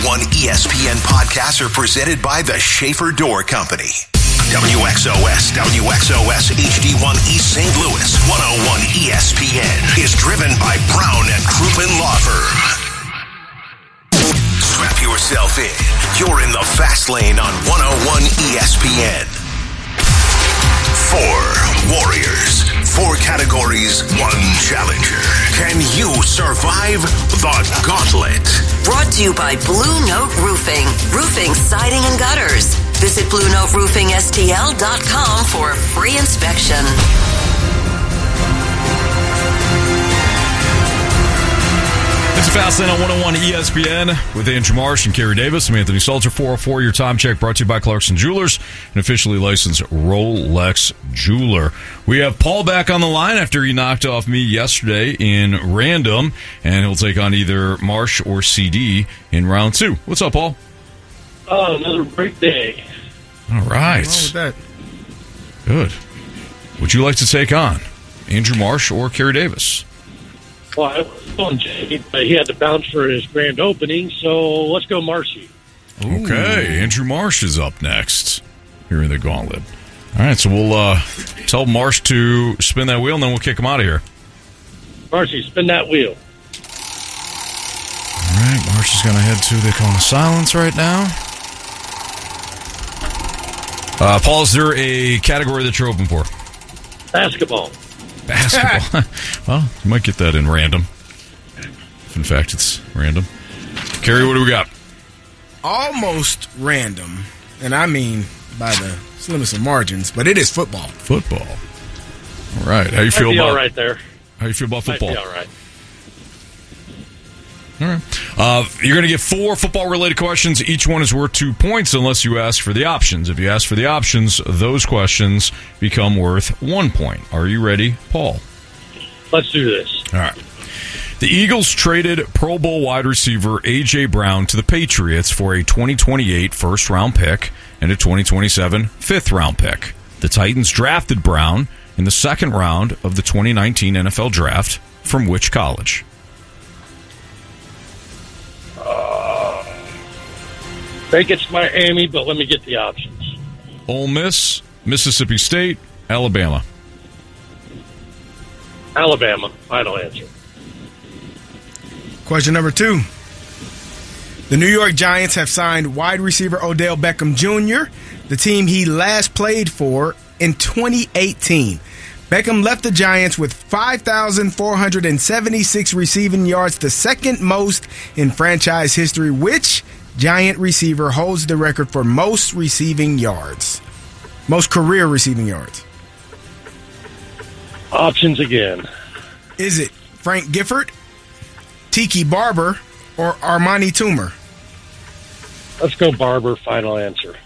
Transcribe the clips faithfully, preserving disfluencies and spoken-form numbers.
one E S P N podcasts are presented by the Schaefer Door Company. W X O S, W X O S H D one East Saint Louis, one oh one E S P N is driven by Brown and Crouppen Law Firm. Strap yourself in. You're in the fast lane on one oh one E S P N. Four warriors, four categories, one challenger. Can you survive the gauntlet? Brought to you by Blue Note Roofing. Roofing, siding, and gutters. Visit blue note roofing S T L dot com for a free inspection. It's Fastlane on one oh one E S P N with Andrew Marsh and Kerry Davis. I'm Anthony Salter. four oh four, your time check brought to you by Clarkson Jewelers, an officially licensed Rolex jeweler. We have Paul back on the line after he knocked off me yesterday in random, and he'll take on either Marsh or C D in round two. What's up, Paul? Oh, another great day. All right. What's wrong with that? Good. Would you like to take on Andrew Marsh or Kerry Davis? Well, I was on Jay, but he had to bounce for his grand opening, so let's go Marshy. Okay, Andrew Marsh is up next here in the gauntlet. All right, so we'll uh, tell Marsh to spin that wheel, and then we'll kick him out of here. Marshy, spin that wheel. All right, Marsh is going to head to the cone of silence right now. Uh, Paul, is there a category that you're open for? Basketball. Basketball. Well, you might get that in random. If in fact it's random. Kerry, what do we got? Almost random, and I mean by the slimmest of margins, but it is football. Football. All right. How you feel Might be about all right there? How you feel about football? Might be all right. All right. Uh, you're going to get four football-related questions. Each one is worth two points unless you ask for the options. If you ask for the options, those questions become worth one point. Are you ready, Paul? Let's do this. All right. The Eagles traded Pro Bowl wide receiver A J. Brown to the Patriots for a twenty twenty-eight first-round pick and a twenty twenty-seven fifth-round pick. The Titans drafted Brown in the second round of the twenty nineteen N F L Draft from which college? Uh, I think it's Miami, but let me get the options. Ole Miss, Mississippi State, Alabama. Alabama. Final answer. Question number two. The New York Giants have signed wide receiver Odell Beckham Junior, the team he last played for, in twenty eighteen. Beckham left the Giants with five thousand four hundred seventy-six receiving yards, the second most in franchise history. Which Giant receiver holds the record for most receiving yards? Most career receiving yards. Options again. Is it Frank Gifford, Tiki Barber, or Armani Toomer? Let's go Barber. Final answer.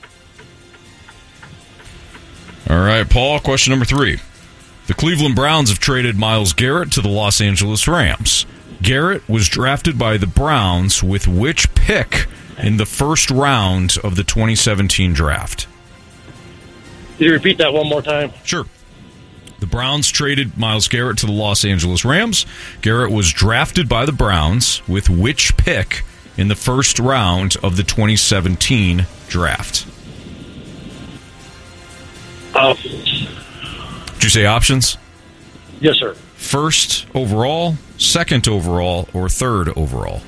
All right, Paul, question number three. The Cleveland Browns have traded Myles Garrett to the Los Angeles Rams. Garrett was drafted by the Browns with which pick in the first round of the twenty seventeen draft? Can you repeat that one more time? Sure. The Browns traded Myles Garrett to the Los Angeles Rams. Garrett was drafted by the Browns with which pick in the first round of the twenty seventeen draft? Options. Did you say options? Yes, sir. First overall, second overall, or third overall?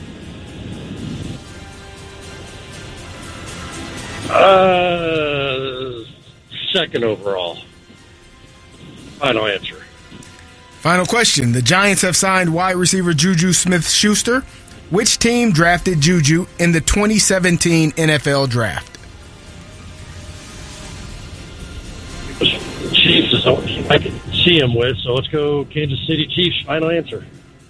Uh, second overall. Final answer. Final question. The Giants have signed wide receiver Juju Smith-Schuster. Which team drafted Juju in the twenty seventeen N F L Draft? Chiefs is what I can see him with, so let's go Kansas City Chiefs. Final answer.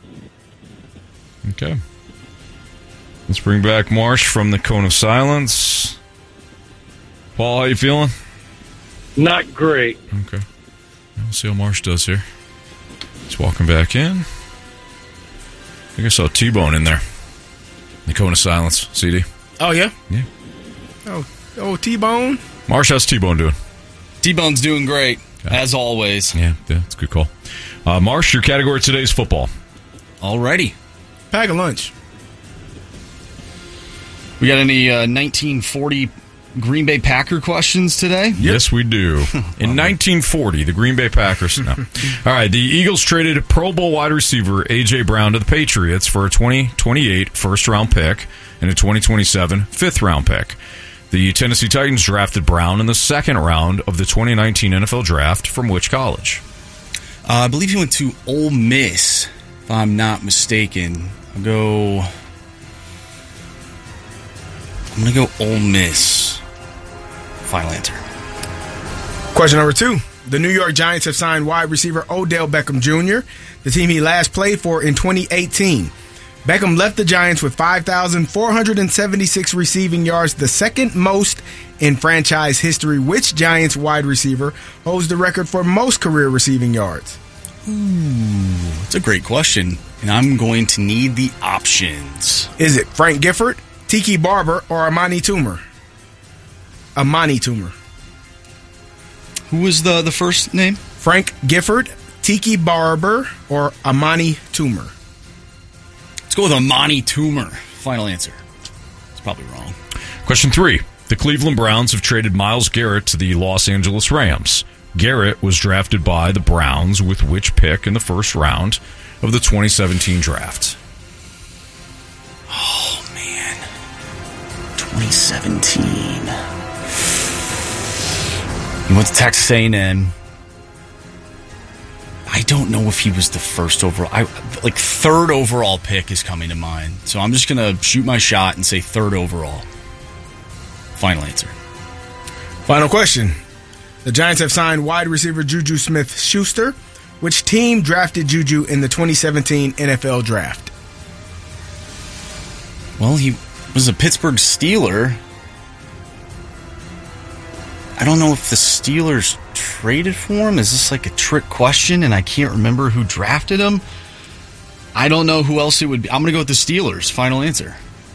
Okay. Let's bring back Marsh from the Cone of Silence. Paul, how you feeling? Not great. Okay. We'll see how Marsh does here. He's walking back in. I think I saw T-Bone in there. The Cone of Silence. C D. Oh, yeah? Yeah. Oh, oh T-Bone? Marsh, how's T-Bone doing? T-Bone's doing great, okay. As always. Yeah, yeah, that's a good call. Uh, Marsh, your category today is football. Alrighty. Pack a lunch. We got any uh, nineteen forty Green Bay Packer questions today? Yes, we do. In nineteen forty, the Green Bay Packers. No. All right, the Eagles traded Pro Bowl wide receiver A J. Brown to the Patriots for a twenty twenty-eight first-round pick and a twenty twenty-seven fifth-round pick. The Tennessee Titans drafted Brown in the second round of the twenty nineteen N F L Draft from which college? Uh, I believe he went to Ole Miss, if I'm not mistaken. I'll go... I'm going to go Ole Miss. Final answer. Question number two. The New York Giants have signed wide receiver Odell Beckham Junior, the team he last played for in twenty eighteen. Beckham left the Giants with five thousand four hundred seventy-six receiving yards, the second most in franchise history. Which Giants wide receiver holds the record for most career receiving yards? Ooh, that's a great question, and I'm going to need the options. Is it Frank Gifford, Tiki Barber, or Amani Toomer? Amani Toomer. Who was the, the first name? Frank Gifford, Tiki Barber, or Amani Toomer? Let's go with Amani Toomer. Final answer. It's probably wrong. Question three. The Cleveland Browns have traded Myles Garrett to the Los Angeles Rams. Garrett was drafted by the Browns with which pick in the first round of the twenty seventeen draft? Oh, man. twenty seventeen. He went to Texas A and M. I don't know if he was the first overall. I, like, third overall pick is coming to mind. So I'm just going to shoot my shot and say third overall. Final answer. Final question. The Giants have signed wide receiver Juju Smith-Schuster. Which team drafted Juju in the twenty seventeen N F L Draft? Well, he was a Pittsburgh Steeler. I don't know if the Steelers traded for him. Is this like a trick question and I can't remember who drafted him? I don't know who else it would be. I'm going to go with the Steelers. Final answer.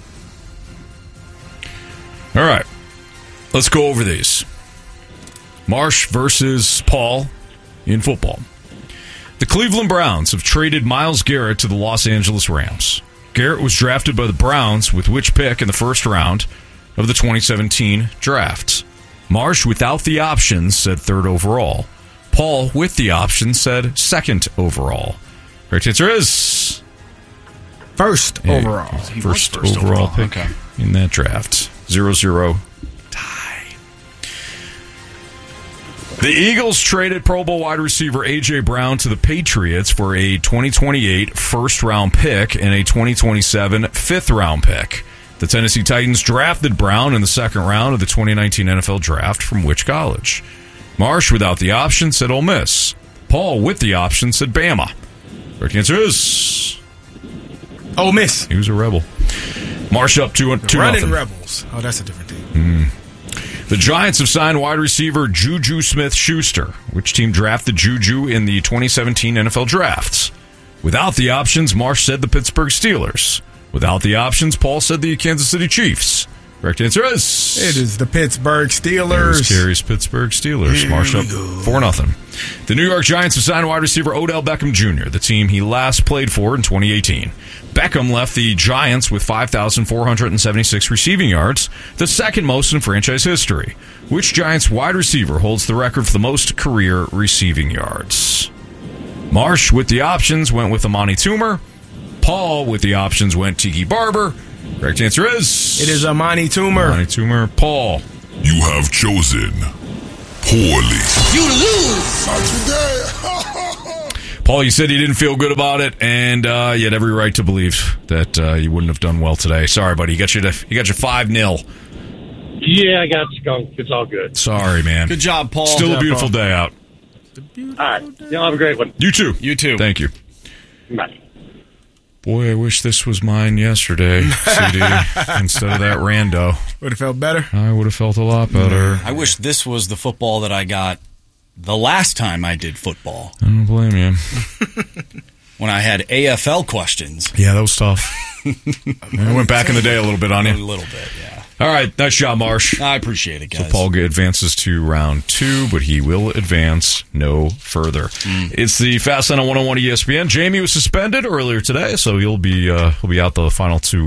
All right. Let's go over these. Marsh versus Paul in football. The Cleveland Browns have traded Myles Garrett to the Los Angeles Rams. Garrett was drafted by the Browns with which pick in the first round of the twenty seventeen draft? Marsh, without the options, said third overall. Paul, with the options, said second overall. Correct answer is... First Yeah, overall. First, first overall, overall, pick okay. in that draft. zero zero tie. The Eagles traded Pro Bowl wide receiver A J. Brown to the Patriots for a twenty twenty-eight first-round pick and a twenty twenty-seven fifth-round pick. The Tennessee Titans drafted Brown in the second round of the twenty nineteen N F L Draft from which college? Marsh, without the option, said Ole Miss. Paul, with the option, said Bama. Correct answer is... Ole Miss. He was a Rebel. Marsh up two, two Running nothing. Rebels. Oh, that's a different team. Mm. The Giants have signed wide receiver Juju Smith-Schuster. Which team drafted Juju in the twenty seventeen N F L Drafts? Without the options, Marsh said the Pittsburgh Steelers. Without the options, Paul said the Kansas City Chiefs. Correct answer is... It is the Pittsburgh There's Steelers. Carey's Pittsburgh Steelers. Here Marsh we up go. four nothing. The New York Giants have signed wide receiver Odell Beckham Junior, the team he last played for in twenty eighteen. Beckham left the Giants with five thousand four hundred seventy-six receiving yards, the second most in franchise history. Which Giants wide receiver holds the record for the most career receiving yards? Marsh, with the options, went with Amani Toomer. Paul, with the options, went Tiki Barber. Correct answer is... It is Amani Toomer. Amani Toomer. Paul. You have chosen poorly. You lose. Not today. Paul, you said you didn't feel good about it, and uh, you had every right to believe that uh, you wouldn't have done well today. Sorry, buddy. You got your you got your five nil. Yeah, I got skunked. It's all good. Sorry, man. Good job, Paul. Still a job, beautiful Paul. day out. All right. Y'all have a great one. You too. You too. Thank you. Bye. Boy, I wish this was mine yesterday, C D, instead of that rando. Would have felt better. I would have felt a lot better. I wish this was the football that I got the last time I did football, I don't blame you. when I had A F L questions. Yeah, that was tough. I went back in the day a little bit on A you. little bit, yeah. All right, nice job, Marsh. I appreciate it, guys. So Paul advances to round two, but he will advance no further. Mm. It's the Fast Line on one oh one E S P N. Jamie was suspended earlier today, so he'll be uh, he'll be out the final two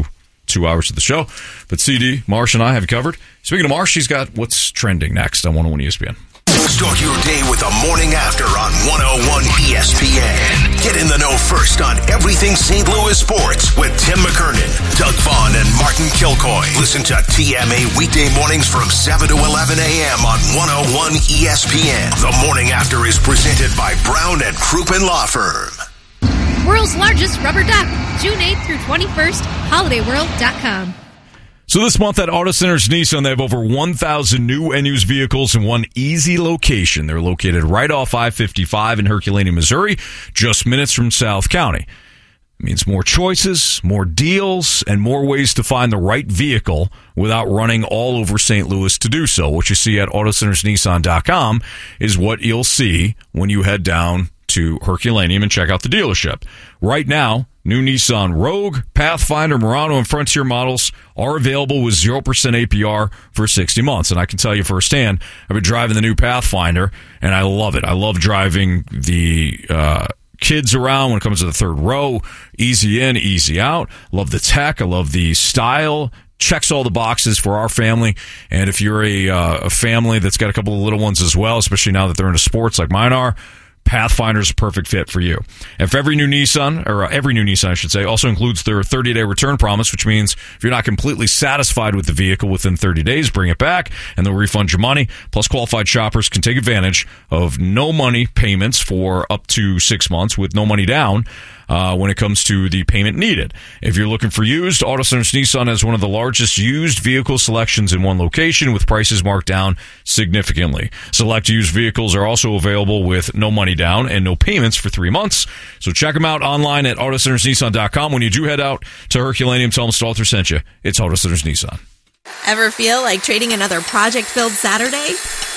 two hours of the show. But C D, Marsh, and I have you covered. Speaking of Marsh, she's got what's trending next on one oh one E S P N. Start your day with the morning after on one oh one E S P N. Get in the know first on everything Saint Louis sports with Tim McKernan, Doug Vaughn, and Martin Kilcoy. Listen to T M A weekday mornings from seven to eleven a.m. on one oh one E S P N. The morning after is presented by Brown and Crouppen Law Firm. World's largest rubber duck, June eighth through twenty-first, holiday world dot com. So this month at Auto Centers Nissan, they have over one thousand new and used vehicles in one easy location. They're located right off I fifty-five in Herculaneum, Missouri, just minutes from South County. It means more choices, more deals, and more ways to find the right vehicle without running all over Saint Louis to do so. What you see at Auto Centers Nissan dot com is what you'll see when you head down to Herculaneum and check out the dealership. Right now, new Nissan Rogue, Pathfinder, Murano, and Frontier models are available with zero percent A P R for sixty months. And I can tell you firsthand, I've been driving the new Pathfinder, and I love it. I love driving the uh, kids around when it comes to the third row. Easy in, easy out. Love the tech. I love the style. Checks all the boxes for our family. And if you're a, uh, a family that's got a couple of little ones as well, especially now that they're into sports like mine are, Pathfinder is a perfect fit for you. And for every new Nissan, or uh, every new Nissan, I should say, also includes their thirty-day return promise, which means if you're not completely satisfied with the vehicle within thirty days, bring it back, and they'll refund your money. Plus, qualified shoppers can take advantage of no money payments for up to six months with no money down uh, when it comes to the payment needed. If you're looking for used, Auto Centers Nissan has one of the largest used vehicle selections in one location with prices marked down significantly. Select used vehicles are also available with no money down and no payments for three months. So check them out online at Auto Centers Nissan dot com. When you do head out to Herculaneum, tell them Stalter sent you. It's Auto Centers Nissan. Ever feel like trading another project-filled Saturday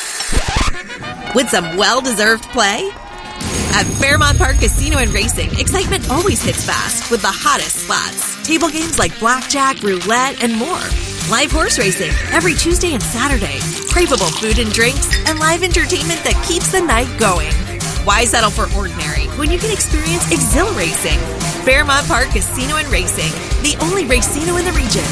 with some well-deserved play? At Fairmont Park Casino and Racing, excitement always hits fast with the hottest slots, table games like blackjack, roulette, and more. Live horse racing every Tuesday and Saturday, craveable food and drinks, and live entertainment that keeps the night going. Why settle for ordinary when you can experience exhilarating? Fairmont Park Casino and Racing, the only racino in the region.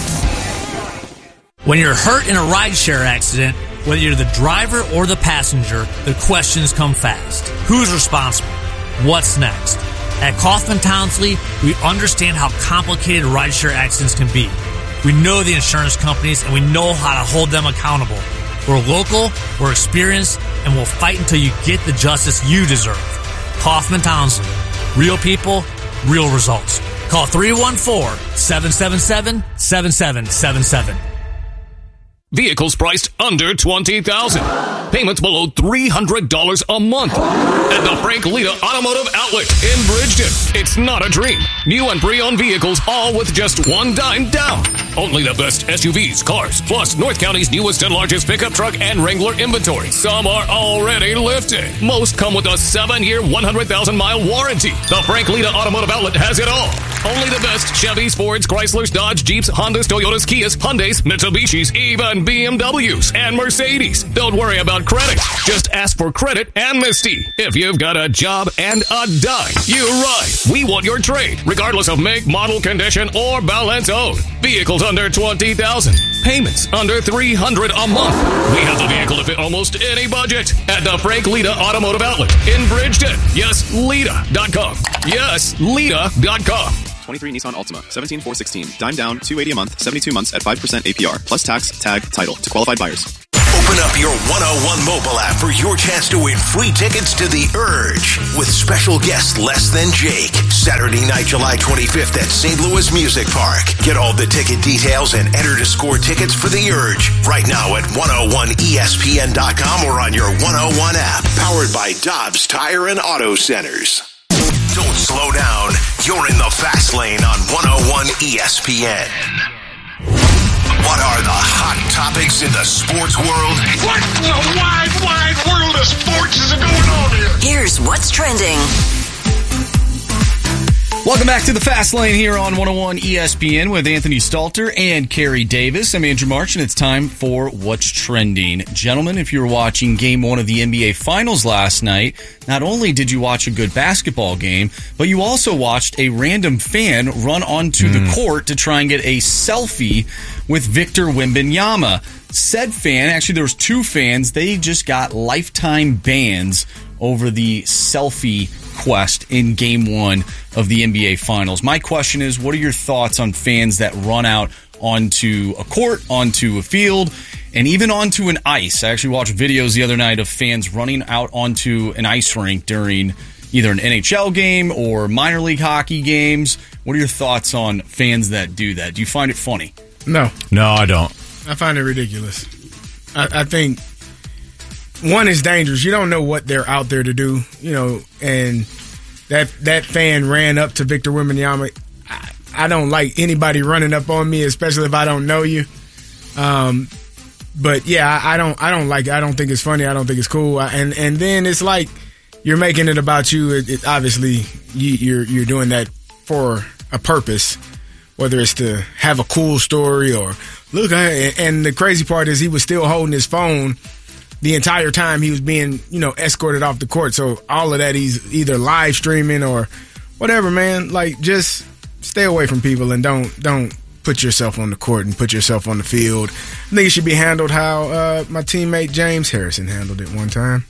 When you're hurt in a rideshare accident, whether you're the driver or the passenger, the questions come fast. Who's responsible? What's next? At Kaufman Townsley, we understand how complicated rideshare accidents can be. We know the insurance companies, and we know how to hold them accountable. We're local, we're experienced, and we'll fight until you get the justice you deserve. Kaufman Townsley. Real people, real results. Call three one four, seven seven seven, seven seven seven seven. Vehicles priced under twenty thousand dollars. Payments below three hundred dollars a month. At the Frank Lita Automotive Outlet in Bridgeton. It's not a dream. New and pre-owned vehicles, all with just one dime down. Only the best S U Vs, cars, plus North County's newest and largest pickup truck and Wrangler inventory. Some are already lifted. Most come with a seven-year, one hundred thousand mile warranty. The Frank Lita Automotive Outlet has it all. Only the best Chevys, Fords, Chryslers, Dodge, Jeeps, Hondas, Toyotas, Kias, Hyundais, Mitsubishis, even B M Ws and Mercedes. Don't worry about credit. Just ask for credit amnesty. If you've got a job and a dime, you ride. We want your trade, regardless of make, model, condition, or balance owed. Vehicles under twenty thousand dollars. Payments under three hundred dollars a month. We have the vehicle to fit almost any budget. At the Frank Lita Automotive Outlet in Bridgeton. Yes, Lita dot com. Yes, Lita dot com. twenty-three Nissan Altima, seventeen four sixteen. Dime down, two hundred eighty dollars a month, seventy-two months at five percent A P R, plus tax, tag, title to qualified buyers. Open up your one oh one mobile app for your chance to win free tickets to The Urge with special guest Less Than Jake. Saturday night, July twenty-fifth at Saint Louis Music Park. Get all the ticket details and enter to score tickets for The Urge right now at one oh one E S P N dot com or on your one oh one app. Powered by Dobbs Tire and Auto Centers. Don't slow down. You're in the fast lane on one oh one E S P N. What are the hot topics in the sports world? What in the wide, wide world of sports is going on here? Here's what's trending. Welcome back to the Fast Lane here on one oh one E S P N with Anthony Stalter and Kerry Davis. I'm Andrew March, and it's time for What's Trending. Gentlemen, if you were watching Game one of the N B A Finals last night, not only did you watch a good basketball game, but you also watched a random fan run onto mm. the court to try and get a selfie with Victor Wembanyama. Said fan, actually there was two fans, they just got lifetime bans over the selfie quest in Game one of the N B A Finals. My question is, what are your thoughts on fans that run out onto a court, onto a field, and even onto an ice? I actually watched videos the other night of fans running out onto an ice rink during either an N H L game or minor league hockey games. What are your thoughts on fans that do that? Do you find it funny? No. No, I don't. I find it ridiculous. I, I think one is dangerous. You don't know what they're out there to do, you know, and that that fan ran up to Victor Wembanyama. I, I don't like anybody running up on me, especially if I don't know you. Um, but yeah, I, I don't I don't like it. I don't think it's funny. I don't think it's cool. I, and and then it's like you're making it about you. It, it, obviously, you, you're you're doing that for a purpose, whether it's to have a cool story or look. I, and the crazy part is he was still holding his phone the entire time he was being, you know, escorted off the court. So all of that, he's either live streaming or whatever, man. Like, just stay away from people and don't don't put yourself on the court and put yourself on the field. I think it should be handled how uh, my teammate James Harrison handled it one time.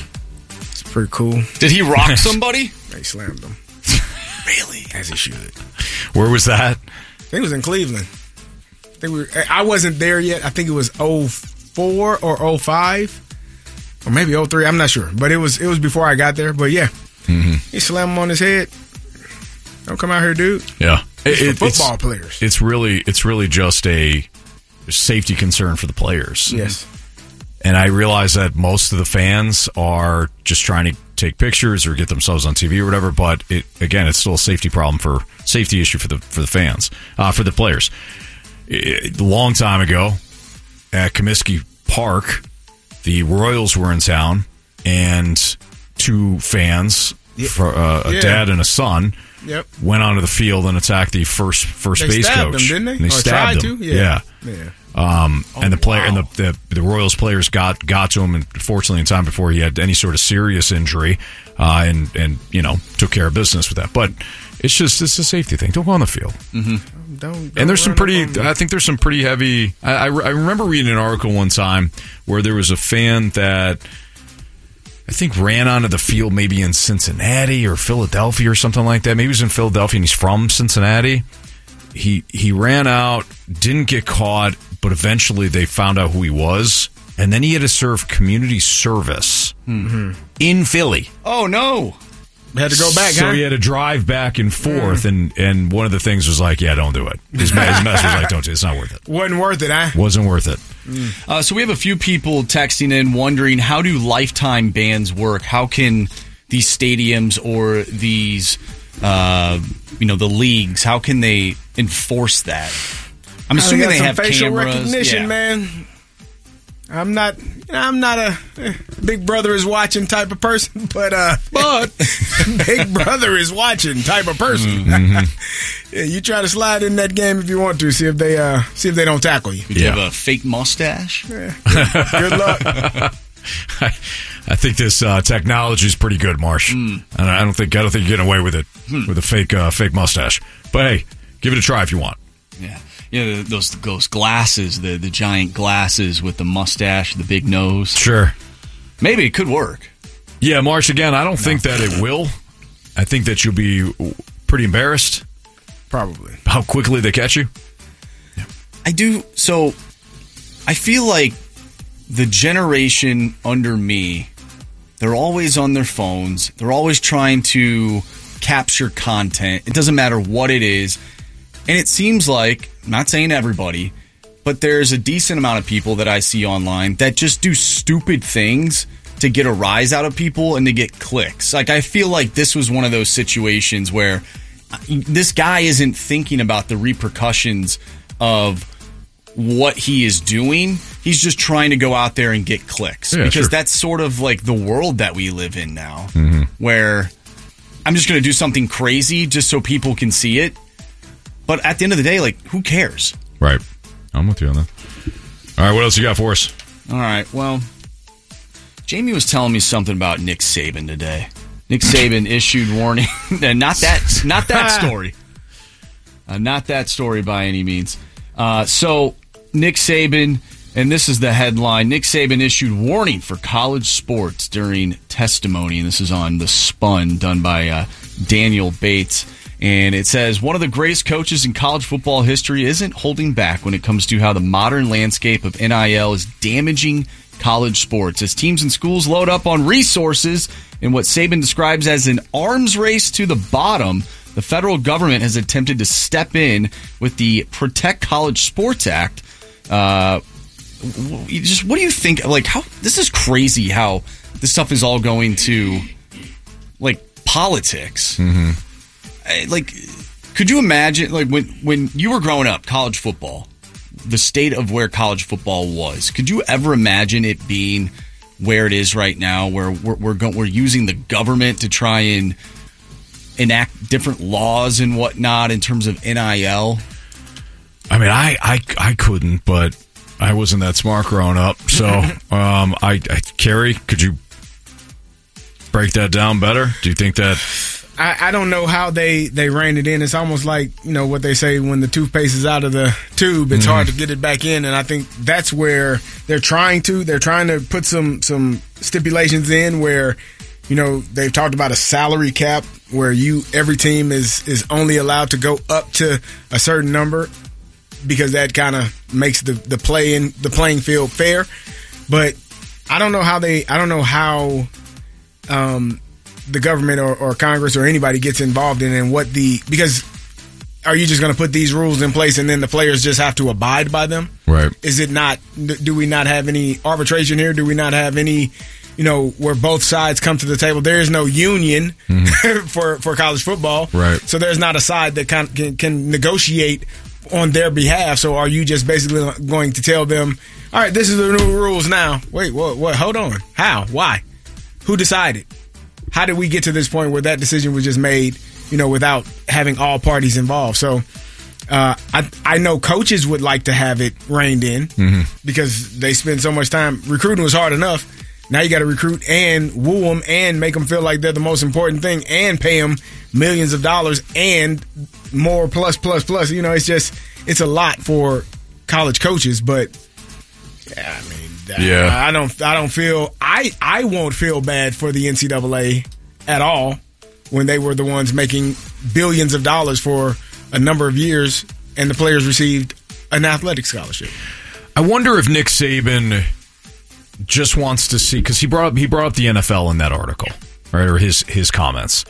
It's pretty cool. Did he rock somebody? They slammed him. Really? As he should. Where was that? I think it was in Cleveland. I think we were, I wasn't there yet. I think it was oh four or oh five. Or maybe oh three, I'm not sure. But it was it was before I got there. But yeah, mm-hmm. He slammed him on his head. Don't come out here, dude. Yeah. It's it, for football it's, players. It's really it's really just a safety concern for the players. Yes. And I realize that most of the fans are just trying to take pictures or get themselves on T V or whatever, but it again, it's still a safety problem for safety issue for the for the fans, uh, for the players. It, a long time ago at Comiskey Park, the Royals were in town, and two fans, yeah. for, uh, a yeah. dad and a son, yep. went onto the field and attacked the first first they base stabbed coach. Them, didn't they? And they or stabbed tried him. To? Yeah. yeah. yeah. Um, oh, and the player wow. and the, the the Royals players got got to him, and fortunately in time before he had any sort of serious injury, uh, and and you know took care of business with that. But it's just it's a safety thing. Don't go on the field. Mm-hmm. Don't, don't and there's some pretty. I I think there's some pretty heavy. I, I, I remember reading an article one time where there was a fan that I think ran onto the field maybe in Cincinnati or Philadelphia or something like that. Maybe he was in Philadelphia and he's from Cincinnati. He he ran out, didn't get caught, but eventually they found out who he was, and then he had to serve community service mm-hmm. in Philly. Oh no! Had to go back. So huh? he had to drive back and forth, mm. and, and one of the things was like, yeah, don't do it. His, his message was like, don't do it. It's not worth it. Wasn't worth it, huh? Wasn't worth it. Mm. Uh, so we have a few people texting in wondering, how do lifetime bans work? How can these stadiums or these, uh, you know, the leagues, how can they enforce that? I'm assuming they have facial cameras. recognition, yeah. man. I'm not. I'm not a eh, Big Brother is watching type of person, but uh, but Big Brother is watching type of person. Mm-hmm. Yeah, you try to slide in that game if you want to. See if they uh, see if they don't tackle you. Would you yeah. have a fake mustache? Yeah. Good, good luck. I, I think this uh, technology is pretty good, Marsh. Mm. And I don't think I don't think you're getting away with it hmm. with a fake uh, fake mustache. But hey, give it a try if you want. Yeah. Yeah, those those glasses, the the giant glasses with the mustache, the big nose. Sure. Maybe it could work. Yeah, Marsh, again, I don't no. think that it will. I think that you'll be pretty embarrassed. Probably. How quickly they catch you. Yeah. I do. So, I feel like the generation under me, they're always on their phones. They're always trying to capture content. It doesn't matter what it is. And it seems like, I'm not saying everybody, but there's a decent amount of people that I see online that just do stupid things to get a rise out of people and to get clicks. Like, I feel like this was one of those situations where this guy isn't thinking about the repercussions of what he is doing. He's just trying to go out there and get clicks. Yeah, because sure. that's sort of like the world that we live in now, mm-hmm. where I'm just going to do something crazy just so people can see it. But at the end of the day, like, who cares? Right. I'm with you on that. All right, what else you got for us? All right, well, Jamie was telling me something about Nick Saban today. Nick Saban issued warning. and not that, not that story. Uh, not that story by any means. Uh, so, Nick Saban, and this is the headline, Nick Saban issued warning for college sports during testimony. And this is on The Spun, done by uh, Daniel Bates. And it says, one of the greatest coaches in college football history isn't holding back when it comes to how the modern landscape of N I L is damaging college sports. As teams and schools load up on resources in what Saban describes as an arms race to the bottom, the federal government has attempted to step in with the Protect College Sports Act. Uh, just what do you think? Like, how this is crazy how this stuff is all going to, like, politics. Mm-hmm. Like, could you imagine, like, when when you were growing up, college football, the state of where college football was? Could you ever imagine it being where it is right now, where we're we're, go, we're using the government to try and enact different laws and whatnot in terms of N I L? I mean, I I, I couldn't, but I wasn't that smart growing up. So, um, I, I Carrie, could you break that down better? Do you think that? I, I don't know how they, they reined it in. It's almost like, you know, what they say when the toothpaste is out of the tube, it's mm-hmm. hard to get it back in. And I think that's where they're trying to. They're trying to put some, some stipulations in where, you know, they've talked about a salary cap where you every team is, is only allowed to go up to a certain number because that kind of makes the, the play in the playing field fair. But I don't know how they I don't know how um the government or, or Congress or anybody gets involved in and what the because are you just going to put these rules in place and then the players just have to abide by them? Right. Is it not? Do we not have any arbitration here? Do we not have any, you know, where both sides come to the table? There is no union mm-hmm. for for college football, right? So there's not a side that can, can can negotiate on their behalf. So are you just basically going to tell them, all right, this is the new rules now? Wait, what? What? Hold on. How? Why? Who decided? How did we get to this point where that decision was just made, you know, without having all parties involved? So uh, I I know coaches would like to have it reined in mm-hmm. because they spend so much time. Recruiting was hard enough. Now you got to recruit and woo them and make them feel like they're the most important thing and pay them millions of dollars and more plus, plus, plus. You know, it's just, it's a lot for college coaches, but yeah, I mean, Yeah. I don't. I don't feel. I. I won't feel bad for the N C double A at all when they were the ones making billions of dollars for a number of years, and the players received an athletic scholarship. I wonder if Nick Saban just wants to see because he brought up he brought up the N F L in that article, right? Or his his comments.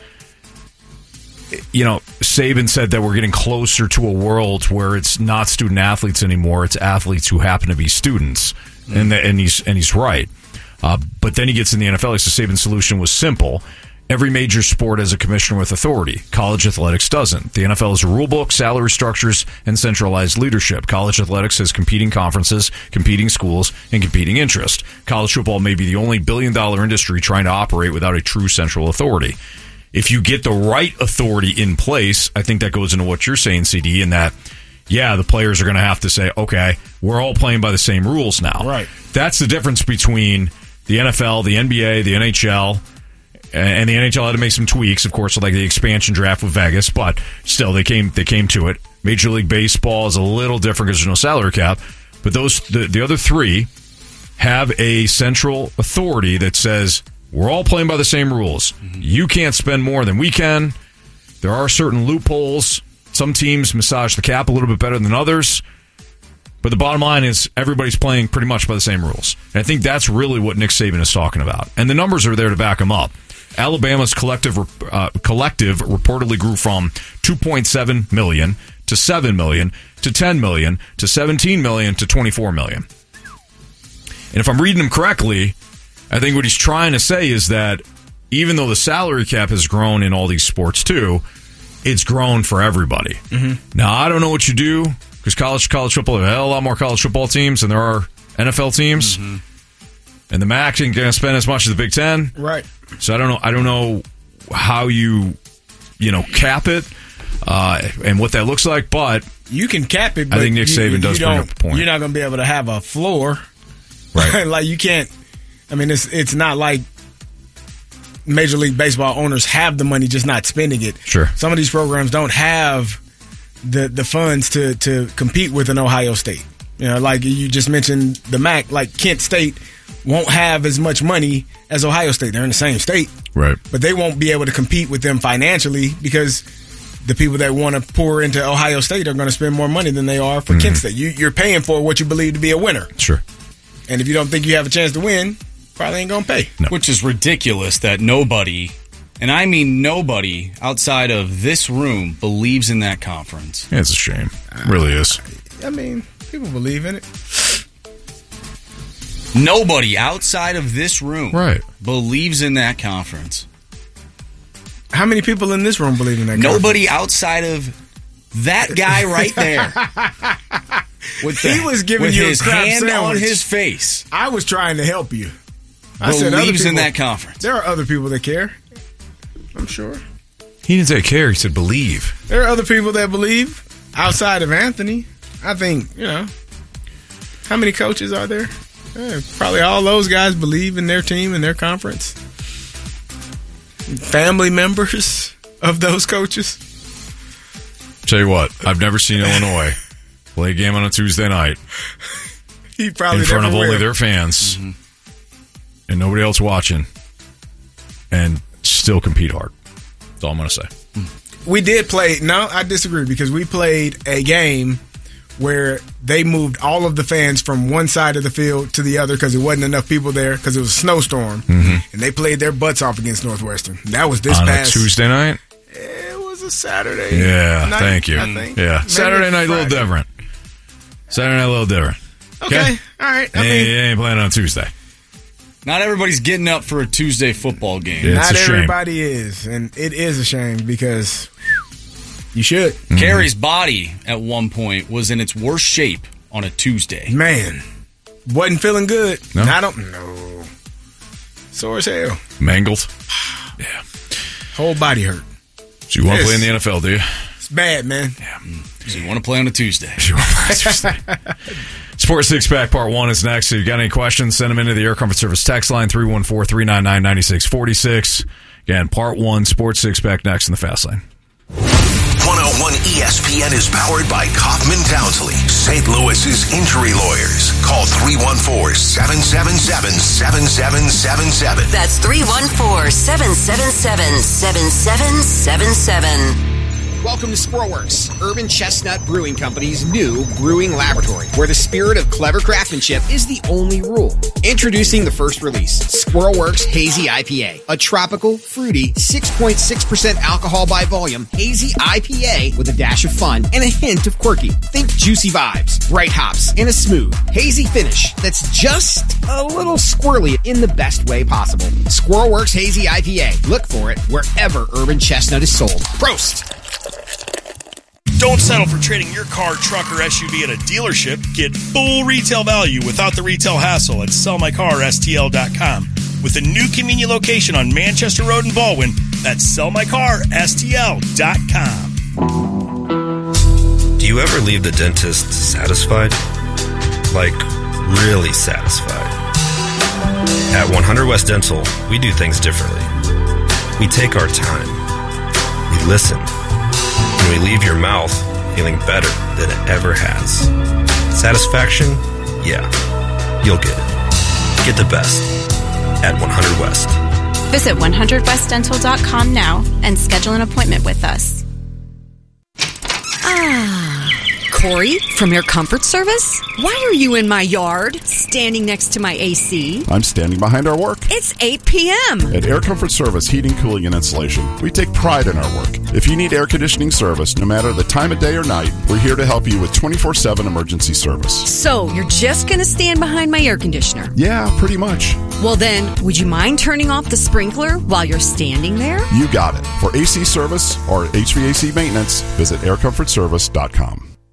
You know, Saban said that we're getting closer to a world where it's not student athletes anymore; it's athletes who happen to be students. And the, and he's and he's right, uh, but then he gets in the N F L. He says Saban's solution was simple: every major sport has a commissioner with authority. College athletics doesn't. The N F L has a rule book, salary structures, and centralized leadership. College athletics has competing conferences, competing schools, and competing interest. College football may be the only billion-dollar industry trying to operate without a true central authority. If you get the right authority in place, I think that goes into what you're saying, C D, in that. Yeah, the players are going to have to say, okay, we're all playing by the same rules now. Right. That's the difference between the N F L, the N B A, the N H L, and the N H L had to make some tweaks, of course, like the expansion draft with Vegas, but still, they came they came to it. Major League Baseball is a little different because there's no salary cap, but those the, the other three have a central authority that says, we're all playing by the same rules. Mm-hmm. You can't spend more than we can. There are certain loopholes. Some teams massage the cap a little bit better than others. But the bottom line is everybody's playing pretty much by the same rules. And I think that's really what Nick Saban is talking about. And the numbers are there to back him up. Alabama's collective uh, collective reportedly grew from two point seven million to seven million to ten million to seventeen million to twenty-four million. And if I'm reading him correctly, I think what he's trying to say is that even though the salary cap has grown in all these sports too, it's grown for everybody. Mm-hmm. Now, I don't know what you do, because college college football, there are a hell of a lot more college football teams than there are N F L teams. Mm-hmm. And the M A C ain't going to spend as much as the Big Ten. Right. So I don't know I don't know how you you know, cap it uh, and what that looks like, but you can cap it. But I think Nick you, Saban you does bring up a point. You're not going to be able to have a floor, right? Like you can't. I mean, it's it's not like Major League Baseball owners have the money, just not spending it. Sure. Some of these programs don't have the the funds to to compete with an Ohio State. You know, like you just mentioned the M A C, like Kent State won't have as much money as Ohio State. They're in the same state. Right. But they won't be able to compete with them financially because the people that want to pour into Ohio State are going to spend more money than they are for mm-hmm. Kent State. You, you're paying for what you believe to be a winner. Sure. And if you don't think you have a chance to win, probably ain't going to pay. No. Which is ridiculous that nobody, and I mean nobody outside of this room, believes in that conference. Yeah, it's a shame. It really is. I mean, people believe in it. Nobody outside of this room right. believes in that conference. How many people in this room believe in that conference? Nobody outside of that guy right there. With the, he was giving with you his a crap hand sandwich. on his face. I was trying to help you. I believes said other people, in that conference. There are other people that care. I'm sure. He didn't say care. He said believe. There are other people that believe outside of Anthony. I think, you know, how many coaches are there? Yeah, probably all those guys believe in their team and their conference. Family members of those coaches. Tell you what, I've never seen Illinois play a game on a Tuesday night he probably in front of will. only their fans mm-hmm. and nobody else watching and still compete hard. That's all I'm going to say. We did play. No, I disagree because we played a game where they moved all of the fans from one side of the field to the other because there wasn't enough people there because it was a snowstorm. Mm-hmm. And they played their butts off against Northwestern. That was this on past a Tuesday night? It was a Saturday Yeah, night, thank you. I think. Yeah, Maybe Saturday night a little different. Saturday night a little different. Okay, okay. All right. I mean, mean, you ain't playing on Tuesday. Not everybody's getting up for a Tuesday football game. Yeah, Not it's a shame. everybody is, and it is a shame because you should. Mm-hmm. Carrie's body at one point was in its worst shape on a Tuesday. Man, wasn't feeling good. No, I don't know. Sore as hell. Mangled. Yeah. Whole body hurt. So you want to Yes. play in the N F L, do you? It's bad, man. Yeah. So you want to play on a Tuesday. You want to play on a Tuesday. Sports Six Pack Part One is next. If you got any questions, send them into the Air Comfort Service text line three one four, three nine nine, nine six four six. Again, Part One, Sports Six Pack next in the Fast Lane. one oh one E S P N is powered by Kaufman Townsley, Saint Louis's injury lawyers. Call three one four, seven seven seven, seven seven seven seven. That's three one four, seven seven seven, seven seven seven seven. Welcome to Squirrelworks, Urban Chestnut Brewing Company's new brewing laboratory, where the spirit of clever craftsmanship is the only rule. Introducing the first release, Squirrelworks Hazy I P A, a tropical, fruity, six point six percent alcohol by volume hazy I P A with a dash of fun and a hint of quirky. Think juicy vibes, bright hops, and a smooth, hazy finish that's just a little squirrely in the best way possible. Squirrelworks Hazy I P A. Look for it wherever Urban Chestnut is sold. Prost! Don't settle for trading your car, truck, or S U V at a dealership. Get full retail value without the retail hassle at sell my car S T L dot com. With a new convenient location on Manchester Road in Baldwin, that's sell my car S T L dot com. Do you ever leave the dentist satisfied? Like, really satisfied? At one hundred West Dental, we do things differently. We take our time. We listen. And we leave your mouth feeling better than it ever has. Satisfaction? Yeah. You'll get it. Get the best at one hundred West. Visit one hundred west dental dot com now and schedule an appointment with us. Ah, Corey from Air Comfort Service? Why are you in my yard, standing next to my A C? I'm standing behind our work. It's eight p.m. At Air Comfort Service Heating, Cooling, and Insulation, we take pride in our work. If you need air conditioning service, no matter the time of day or night, we're here to help you with twenty-four seven emergency service. So, you're just going to stand behind my air conditioner? Yeah, pretty much. Well then, would you mind turning off the sprinkler while you're standing there? You got it. For A C service or H V A C maintenance, visit air comfort service dot com.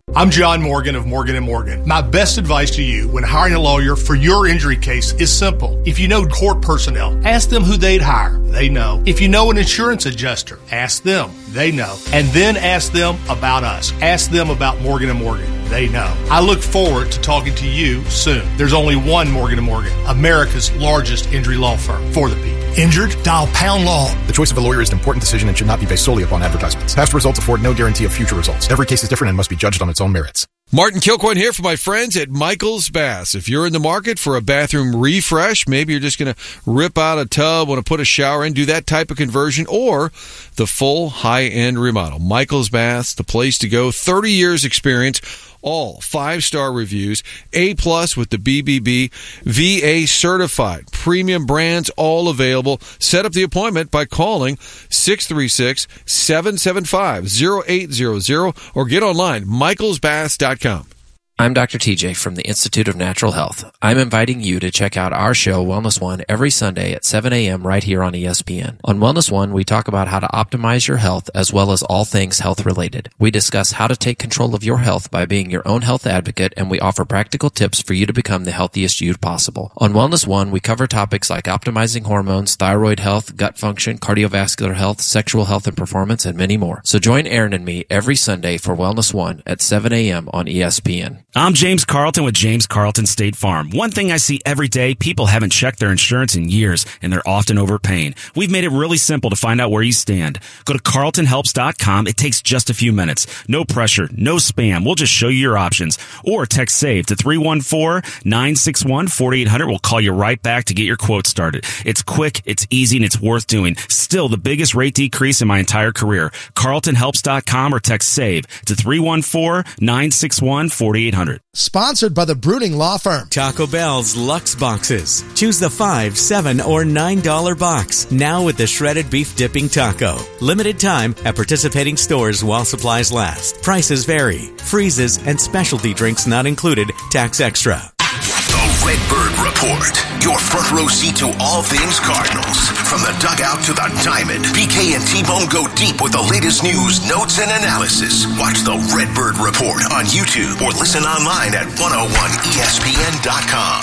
I'm John Morgan of Morgan and Morgan. My best advice to you when hiring a lawyer for your injury case is simple. If you know court personnel, ask them who they'd hire. They know. If you know an insurance adjuster, ask them. They know. And then ask them about us. Ask them about Morgan and Morgan. They know. I look forward to talking to you soon. There's only one Morgan and Morgan, America's largest injury law firm for the people. Injured? Dial pound law. The choice of a lawyer is an important decision and should not be based solely upon advertisements. Past results afford no guarantee of future results. Every case is different and must be judged on its own merits. Martin Kilcoyne here for my friends at Michael's Baths. If you're in the market for a bathroom refresh, maybe you're just going to rip out a tub, want to put a shower in, do that type of conversion, or the full high-end remodel. Michael's Baths, the place to go. thirty years experience, all five-star reviews, A-plus with the B B B, V A certified, premium brands, all available. Set up the appointment by calling six three six, seven seven five, zero eight zero zero or get online, michaels baths dot com. I'm Doctor T J from the Institute of Natural Health. I'm inviting you to check out our show, Wellness One, every Sunday at seven a.m. right here on E S P N. On Wellness One, we talk about how to optimize your health as well as all things health-related. We discuss how to take control of your health by being your own health advocate, and we offer practical tips for you to become the healthiest you possible. On Wellness One, we cover topics like optimizing hormones, thyroid health, gut function, cardiovascular health, sexual health and performance, and many more. So join Aaron and me every Sunday for Wellness One at seven a.m. on E S P N. I'm James Carlton with James Carlton State Farm. One thing I see every day, people haven't checked their insurance in years, and they're often overpaying. We've made it really simple to find out where you stand. Go to carlton helps dot com. It takes just a few minutes. No pressure, no spam. We'll just show you your options. Or text SAVE to three one four, nine six one, four eight zero zero. We'll call you right back to get your quote started. It's quick, it's easy, and it's worth doing. Still the biggest rate decrease in my entire career. carlton helps dot com or text SAVE to three one four, nine six one, four eight zero zero. Sponsored by the Bruning Law Firm. Taco Bell's Lux Boxes. Choose the five, seven, or nine dollar box. Now with the shredded beef dipping taco. Limited time at participating stores while supplies last. Prices vary. Freezes and specialty drinks not included. Tax extra. The Redbird Report. Your front row seat to all things Cardinals. From the dugout to the diamond, B K and T-Bone go deep with the latest news, notes, and analysis. Watch the Redbird Report on YouTube or listen online at one oh one E S P N dot com.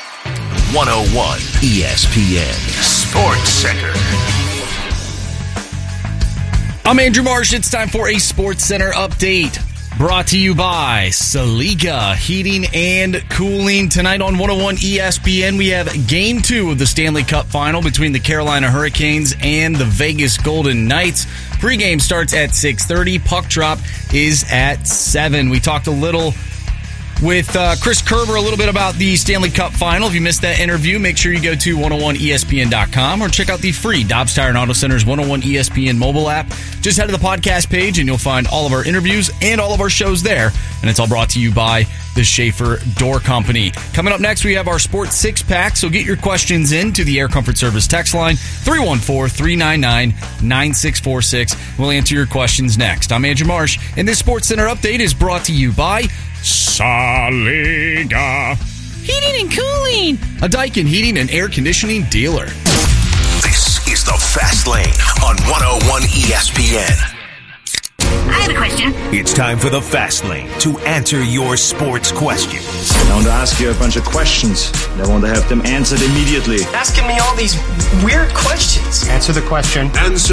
one oh one E S P N Sports Center. I'm Andrew Marsh. It's time for a Sports Center update. Brought to you by Saliga Heating and Cooling. Tonight on one oh one E S P N, we have Game two of the Stanley Cup Final between the Carolina Hurricanes and the Vegas Golden Knights. Pregame starts at six thirty. Puck drop is at seven. We talked a little with uh, Chris Kerber a little bit about the Stanley Cup Final. If you missed that interview, make sure you go to one oh one E S P N dot com or check out the free Dobbs Tire and Auto Center's one oh one E S P N mobile app. Just head to the podcast page and you'll find all of our interviews and all of our shows there. And it's all brought to you by the Schaefer Door Company. Coming up next, we have our Sports Six Pack, so get your questions in to the Air Comfort Service text line, three one four, three nine nine, nine six four six. We'll answer your questions next. I'm Andrew Marsh, and this Sports Center update is brought to you by Saliga Heating and Cooling, a Daikin heating and air conditioning dealer. This is the Fast Lane on one oh one E S P N. I have a question. It's time for the Fast Lane to answer your sports questions. I want to ask you a bunch of questions. I want to have them answered immediately. Asking me all these weird questions. Answer the question. Answer